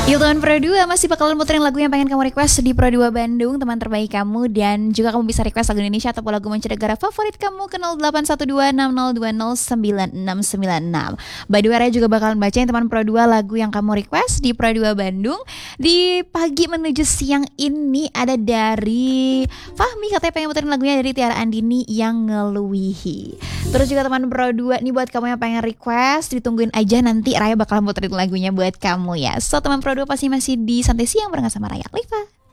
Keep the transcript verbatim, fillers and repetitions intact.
Yuk teman Pro dua masih bakalan muterin lagu yang pengen kamu request di Pro dua Bandung, teman terbaik kamu. Dan juga kamu bisa request lagu Indonesia ataupun lagu mancanegara favorit kamu ke nol delapan satu dua enam nol dua nol sembilan enam sembilan enam. By the way, Raya juga bakalan bacain teman Pro dua lagu yang kamu request di Pro dua Bandung. Di pagi menuju siang ini ada dari Fahmi, katanya pengen muterin lagunya dari Tiara Andini yang ngeluihi. Terus juga teman Pro dua nih, buat kamu yang pengen request, ditungguin aja, nanti Raya bakalan muterin lagunya buat kamu ya. So teman Pro dua pasti masih di Santai Siang barengan sama Raya Liva.